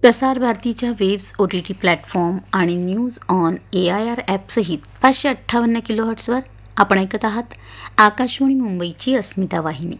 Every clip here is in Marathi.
प्रसार भारतीच्या वेव्स OTT प्लॅटफॉर्म आणि न्यूज ऑन AIR ॲपसहित 558 किलोहर्ट्झवर आपण ऐकत आहात आकाशवाणी मुंबईची अस्मिता वाहिनी.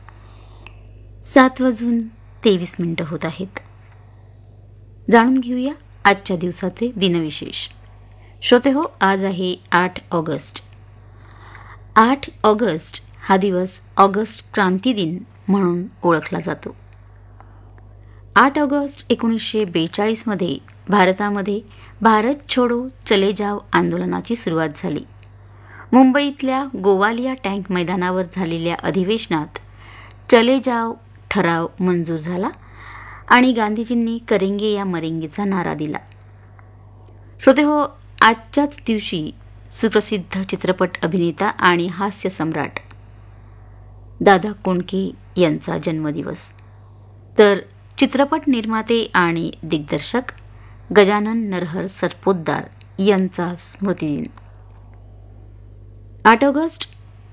7:23 होत आहेत. जाणून घेऊया आजच्या दिवसाचे दिनविशेष. श्रोते हो, आज आहे 8 ऑगस्ट. 8 ऑगस्ट हा दिवस ऑगस्ट क्रांती दिन म्हणून ओळखला जातो. 8 ऑगस्ट 1942 मध्ये भारतामध्ये भारत छोडो चले जाव आंदोलनाची सुरुवात झाली. मुंबईतल्या गोवालिया टँक मैदानावर झालेल्या अधिवेशनात चले जाव ठराव मंजूर झाला आणि गांधीजींनी करेंगे या मरेंगेचा नारा दिला. श्रोते हो, आजच्याच दिवशी सुप्रसिद्ध चित्रपट अभिनेता आणि हास्य सम्राट दादा कोंडके यांचा जन्मदिवस, तर चित्रपट निर्माते आणि दिग्दर्शक गजानन नरहर सरपोतदार यांचा स्मृतिदिन. 8 ऑगस्ट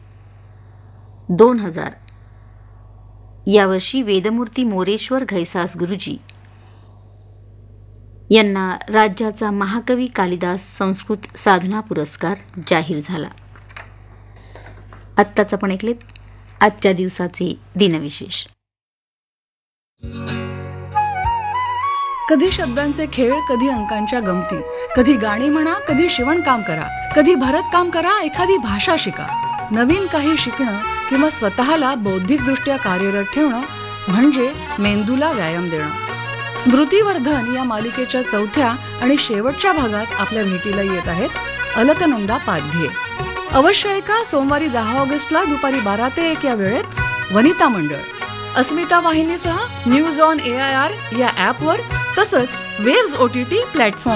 2000 यावर्षी वेदमूर्ती मोरेश्वर घैसास गुरुजी यांना राज्याचा महाकवी कालिदास संस्कृत साधना पुरस्कार जाहीर झाला. आत्ताच आपण ऐकलेत आजच्या दिवसाचे दिनविशेष. कधी शब्दांचे खेळ, कधी अंकांच्या गमती, कधी गाणी म्हणा, कधी शिवणकाम करा, कधी भरतकाम करा, एखादी भाषा शिका. नवीन काही शिकणं किंवा स्वतःला बौद्धिकदृष्ट्या कार्यरत ठेवणं म्हणजे मेंदूला व्यायाम देणं. स्मृतिवर्धन या मालिकेच्या चौथ्या आणि शेवटच्या भागात आपल्या भेटीला येत आहेत अलकनंदा पाध्ये. अवश्य ऐका सोमवारी 10 ऑगस्टला दुपारी 12 ते 1 या वेळेत वनिता मंडळ अस्मिता वाहिनीसह न्यूज ऑन AIR या ॲपवर, तसंच वेव्स OTT प्लॅटफॉर्म